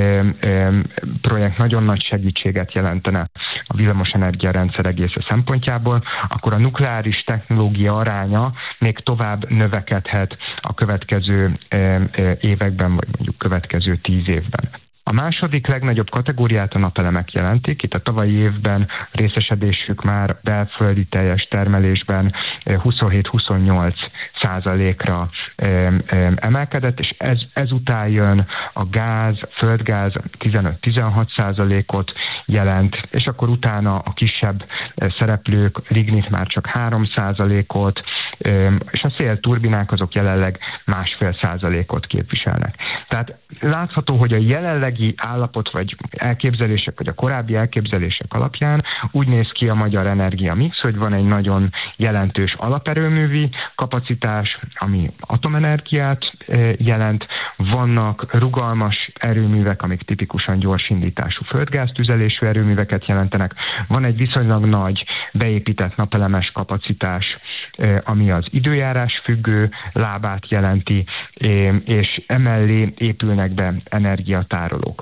projekt nagyon nagy segítséget jelentene a villamosenergia rendszer egésze szempontjából, akkor a nukleáris technológia aránya még tovább növekedhet a következő években, vagy mondjuk következő tíz évben. A második legnagyobb kategóriát a napelemek jelentik. Itt a tavalyi évben részesedésük már belföldi teljes termelésben huszonhét-huszonnyolc százalékra emelkedett, és ez, ezután jön a gáz, földgáz tizenöt-tizenhat százalékot jelent, és akkor utána a kisebb szereplők, lignit már csak három százalékot, és a szélturbinák azok jelenleg másfél százalékot képviselnek. Tehát látható, hogy a jelenlegi állapot, vagy elképzelések, vagy a korábbi elképzelések alapján úgy néz ki a magyar energiamix, hogy van egy nagyon jelentős alaperőművi kapacitás, ami atomenergiát jelent, vannak rugalmas erőművek, amik tipikusan gyorsindítású földgáztüzelésű erőműveket jelentenek, van egy viszonylag nagy beépített napelemes kapacitás, ami az időjárás függő lábát jelenti, és emellé épülnek be energiatárolók.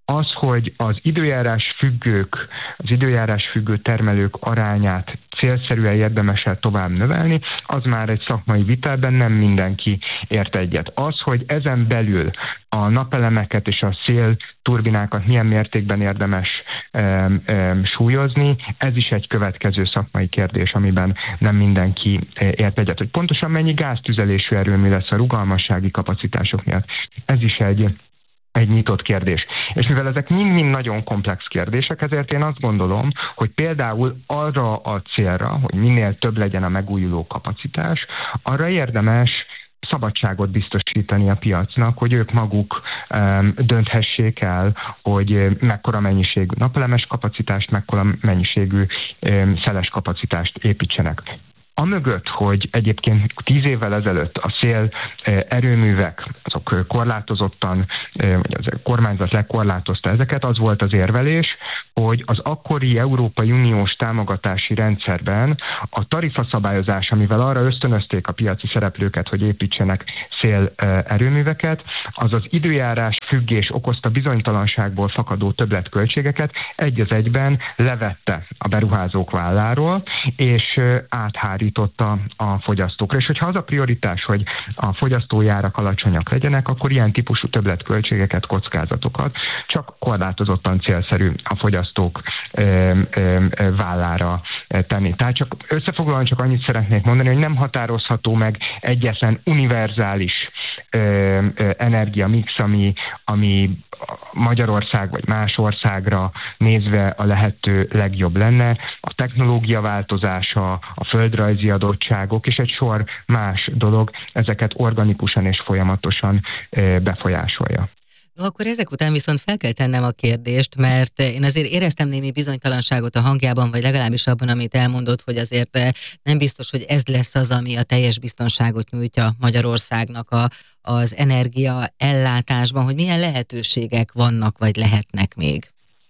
Az, hogy az időjárás függők, az időjárás függő termelők arányát célszerűen érdemes-e tovább növelni, az már egy szakmai vitában nem mindenki ért egyet. Az, hogy ezen belül a napelemeket és a szélturbinákat milyen mértékben érdemes e, e, súlyozni, ez is egy következő szakmai kérdés, amiben nem mindenki ért egyet. Hogy pontosan mennyi gáztüzelésű erőmű lesz a rugalmassági kapacitások miatt, ez is egy egy nyitott kérdés. És mivel ezek mind-mind nagyon komplex kérdések, ezért én azt gondolom, hogy például arra a célra, hogy minél több legyen a megújuló kapacitás, arra érdemes szabadságot biztosítani a piacnak, hogy ők maguk um, dönthessék el, hogy mekkora mennyiségű napelemes kapacitást, mekkora mennyiségű um, szeles kapacitást építsenek. Amögött, hogy egyébként tíz évvel ezelőtt a szél erőművek, azok korlátozottan, vagy az kormányzat lekorlátozta ezeket, az volt az érvelés, hogy az akkori Európai Uniós támogatási rendszerben a tarifaszabályozás, amivel arra ösztönözték a piaci szereplőket, hogy építsenek szél erőműveket, az az időjárás függés okozta bizonytalanságból fakadó többletköltségeket egy az egyben levette a beruházók válláról, és áthárította a fogyasztókra. És hogyha az a prioritás, hogy a fogyasztói árak alacsonyak legyenek, akkor ilyen típusú többletköltségeket, kockázatokat csak korlátozottan célszerű a fogyasztók ö, ö, vállára tenni. Tehát csak összefoglalóan csak annyit szeretnék mondani, hogy nem határozható meg egyetlen univerzális ö, ö, energiamix, ami, ami Magyarország vagy más országra nézve a lehető legjobb lenne. A technológia változása, a földrajzi adottságok és egy sor más dolog ezeket organikusan és folyamatosan befolyásolja.
No, akkor ezek után viszont fel kell tennem a kérdést, mert én azért éreztem némi bizonytalanságot a hangjában, vagy legalábbis abban, amit elmondott, hogy azért nem biztos, hogy ez lesz az, ami a teljes biztonságot nyújtja Magyarországnak a, az energia ellátásban, hogy milyen lehetőségek vannak, vagy lehetnek még.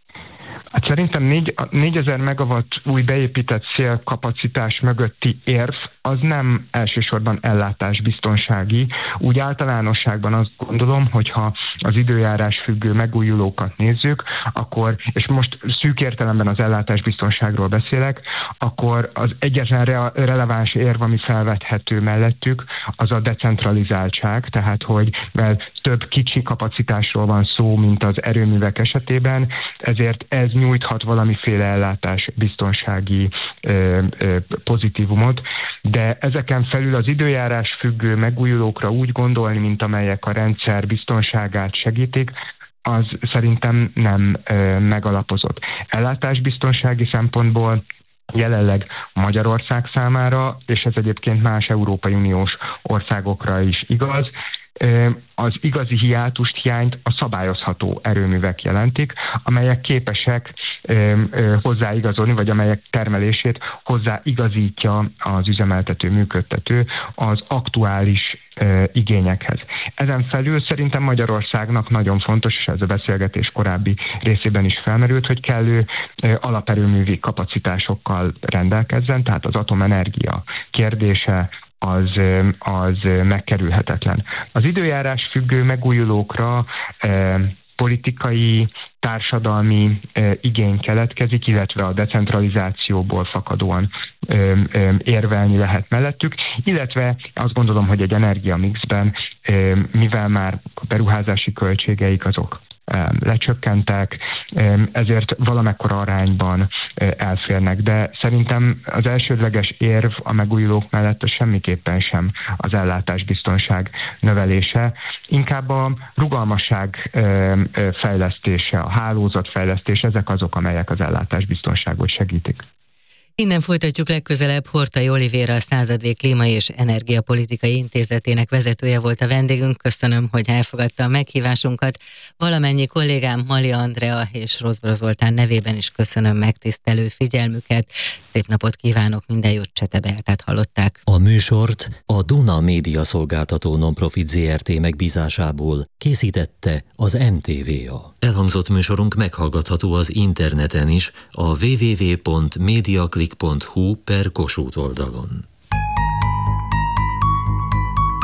Hát szerintem négyezer megawatt új beépített szélkapacitás mögötti érv az nem elsősorban ellátásbiztonsági. Úgy általánosságban azt gondolom, hogyha az időjárás függő megújulókat nézzük, akkor, és most szűk értelemben az ellátásbiztonságról beszélek, akkor az egyetlen re- releváns érv, ami felvethető mellettük, az a decentralizáltság, tehát hogy mert több kicsi kapacitásról van szó, mint az erőművek esetében, ezért ez nyújthat valamiféle ellátásbiztonsági ö, ö, pozitívumot, de ezeken felül az időjárás függő megújulókra úgy gondolni, mint amelyek a rendszer biztonságát segítik, az szerintem nem ö, megalapozott. Ellátásbiztonsági szempontból jelenleg Magyarország számára, és ez egyébként más Európai Uniós országokra is igaz, az igazi hiátust, hiányt a szabályozható erőművek jelentik, amelyek képesek hozzáigazolni, vagy amelyek termelését hozzáigazítja az üzemeltető, működtető az aktuális igényekhez. Ezen felül szerintem Magyarországnak nagyon fontos, és ez a beszélgetés korábbi részében is felmerült, hogy kellő alaperőművi kapacitásokkal rendelkezzen, tehát az atomenergia kérdése az, az megkerülhetetlen. Az időjárás függő megújulókra e, politikai, társadalmi e, igény keletkezik, illetve a decentralizációból fakadóan e, e, érvelni lehet mellettük, illetve azt gondolom, hogy egy energiamixben, e, mivel már a beruházási költségeik azok lecsökkentek, ezért valamekkora arányban elférnek, de szerintem az elsődleges érv a megújulók mellett az semmiképpen sem az ellátásbiztonság növelése, inkább a rugalmasság fejlesztése, a hálózat fejlesztése, ezek azok, amelyek az ellátásbiztonságot segítik.
Innen folytatjuk legközelebb. Hortai Olivéra, a Századvé Klíma és Energiapolitikai Intézetének vezetője volt a vendégünk. Köszönöm, hogy elfogadta a meghívásunkat. Valamennyi kollégám, Mali Andrea és Rozbra Zoltán nevében is köszönöm megtisztelő figyelmüket. Szép napot kívánok, minden jót, Csete Beátát hallották.
A műsort a Duna Média Szolgáltató Nonprofit zé er té megbízásából készítette az em té vé á. Elhangzott műsorunk meghallgatható az interneten is, a double-u double-u double-u pont mediaclick pont hu per Kossuth oldalon.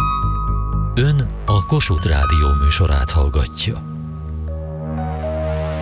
Ön a Kossuth Rádió műsorát hallgatja.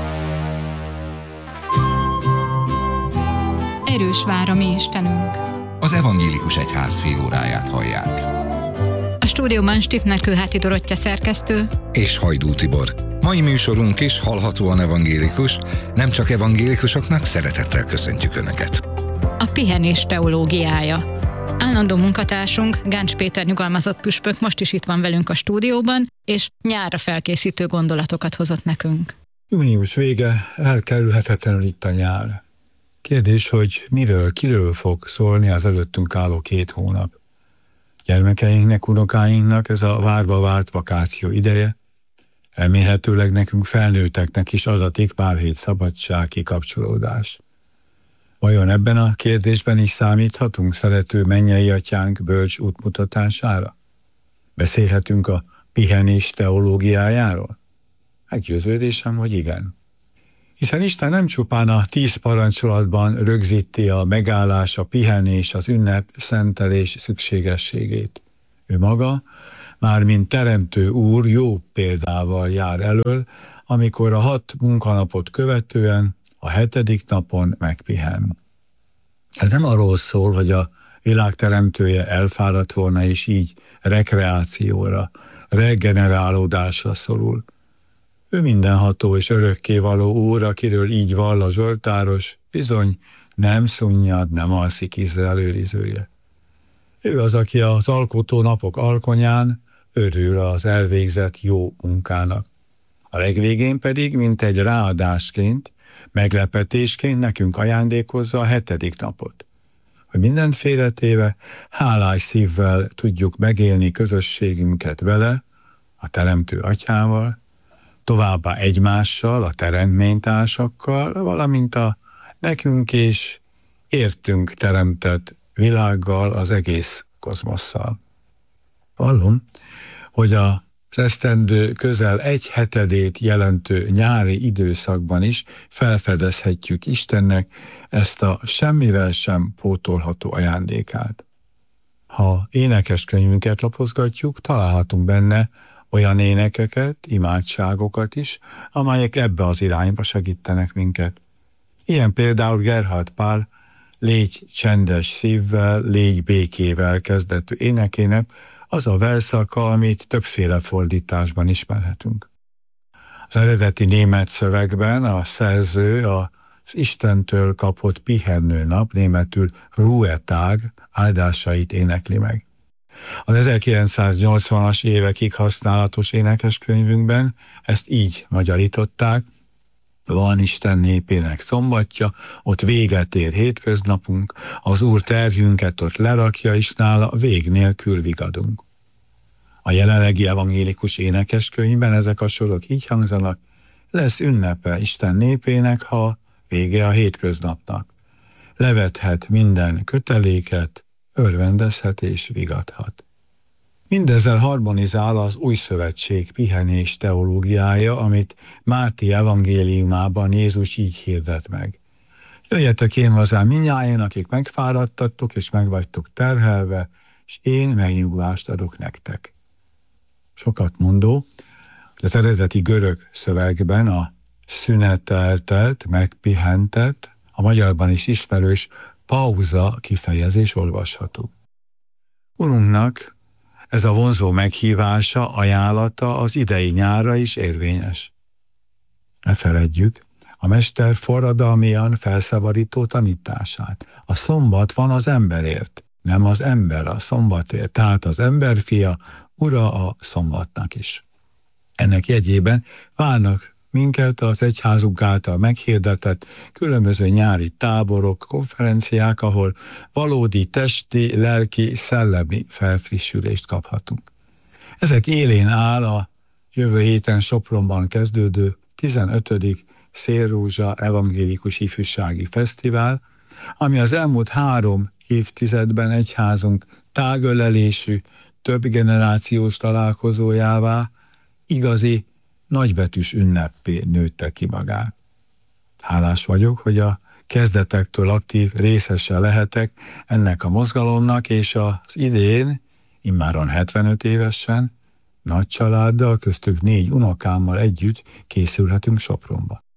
erős vár a mi Istenünk.
Az evangélikus egyház félóráját hallják.
A stúdióban Stiffner Kőháti Dorottya szerkesztő
És Hajdú Tibor. Mai műsorunk is hallhatóan evangélikus, nem csak evangélikusoknak, szeretettel köszöntjük Önöket.
A pihenés teológiája. Állandó munkatársunk, Gáncs Péter nyugalmazott püspök most is itt van velünk a stúdióban, és nyárra felkészítő gondolatokat hozott nekünk.
Június vége, elkerülhetetlenül itt a nyár. Kérdés, hogy miről, kiről fog szólni az előttünk álló két hónap. Gyermekeinknek, unokáinknak ez a várva várt vakáció ideje, remélhetőleg nekünk felnőtteknek is adatik pár hét szabadság, kikapcsolódás. Vajon ebben a kérdésben is számíthatunk szerető mennyei atyánk bölcs útmutatására? Beszélhetünk a pihenés teológiájáról? Meggyőződésem, hogy igen. Hiszen Isten nem csupán a tíz parancsolatban rögzíti a megállás, a pihenés, az ünnep, szentelés szükségességét. Ő maga, már mint teremtő úr, jó példával jár elől, amikor a hat munkanapot követően a hetedik napon megpihen. Ez nem arról szól, hogy a világ teremtője elfáradt volna, és így rekreációra, regenerálódásra szorul. Ő mindenható és örökkévaló úr, akiről így vall a zsoltáros, bizony nem szunnyad, nem alszik Izrael őrizője. Ő az, aki az alkotó napok alkonyán örül az elvégzett jó munkának. A legvégén pedig, mint egy ráadásként, meglepetésként nekünk ajándékozza a hetedik napot, hogy mindenféle téve hálás szívvel tudjuk megélni közösségünket vele, a Teremtő Atyával, továbbá egymással, a teremtménytársakkal, valamint a nekünk és értünk teremtett világgal, az egész kozmosszal. Vallom, hogy az esztendő közel egy hetedét jelentő nyári időszakban is felfedezhetjük Istennek ezt a semmivel sem pótolható ajándékát. Ha énekeskönyvünket lapozgatjuk, találhatunk benne olyan énekeket, imádságokat is, amelyek ebbe az irányba segítenek minket. Ilyen például Gerhard Pál Légy csendes szívvel, légy békével kezdetű énekének az a verszaka, amit többféle fordításban ismerhetünk. Az eredeti német szövegben a szerző az Istentől kapott pihennőnap, németül Ruhetag áldásait énekli meg. Az ezerkilencszáznyolcvanas évekig használatos énekeskönyvünkben ezt így magyarították: van Isten népének szombatja, ott véget ér hétköznapunk, az Úr terhünket ott lerakja, és nála vég nélkül vigadunk. A jelenlegi evangélikus énekeskönyvben ezek a sorok így hangzanak: lesz ünnepe Isten népének, ha vége a hétköznapnak. Levethet minden köteléket, örvendezhet és vigadhat. Mindezzel harmonizál az új szövetség pihenés teológiája, amit Máté evangéliumában Jézus így hirdet meg. Jöjjetek én hozzám mindnyájan, akik megfáradtattok és megvagytok terhelve, és én megnyugvást adok nektek. Sokat mondó, hogy az eredeti görög szövegben a szüneteltet, megpihentett, a magyarban is ismerős pauza kifejezés olvasható. Urunknak ez a vonzó meghívása, ajánlata az idei nyárra is érvényes. Ne feledjük a mester forradalmian felszabadító tanítását. A szombat van az emberért, nem az ember a szombatért, tehát az emberfia ura a szombatnak is. Ennek jegyében várnak minket az egyházunk által meghirdetett különböző nyári táborok, konferenciák, ahol valódi testi, lelki, szellemi felfrissülést kaphatunk. Ezek élén áll a jövő héten Sopronban kezdődő tizenötödik Szélrózsa Evangélikus Ifjúsági Fesztivál, ami az elmúlt három évtizedben egyházunk tágölelésű, több generációs találkozójává, igazi nagybetűs ünneppé nőtte ki magát. Hálás vagyok, hogy a kezdetektől aktív részese lehetek ennek a mozgalomnak, és az idén, immáron hetvenöt évesen, nagy családdal, köztük négy unokámmal együtt készülhetünk Sopronba.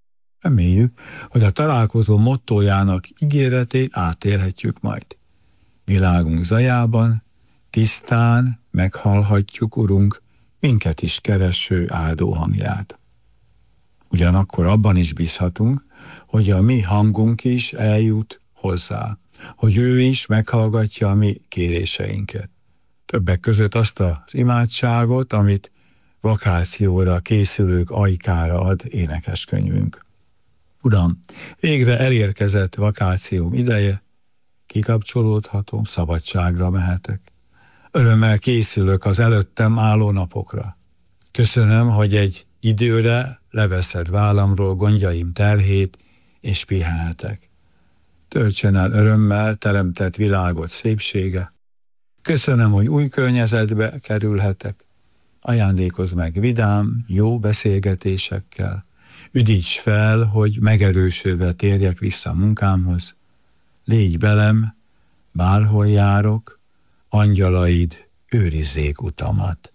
Reméljük, hogy a találkozó mottójának ígéretét átélhetjük majd. Világunk zajában tisztán meghallhatjuk, Urunk, minket is kereső áldó hangját. Ugyanakkor abban is bízhatunk, hogy a mi hangunk is eljut hozzá, hogy ő is meghallgatja a mi kéréseinket. Többek között azt az imádságot, amit vakációra készülők ajkára ad énekeskönyvünk. Uram, végre elérkezett vakációm ideje, kikapcsolódhatom, szabadságra mehetek. Örömmel készülök az előttem álló napokra. Köszönöm, hogy egy időre leveszed vállamról gondjaim terhét, és pihenhetek. Töltsen el örömmel teremtett világot szépsége. Köszönöm, hogy új környezetbe kerülhetek. Ajándékozz meg vidám, jó beszélgetésekkel. Üdíts fel, hogy megerősödve térjek vissza munkámhoz. Légy velem, bárhol járok, angyalaid őrizzék utamat.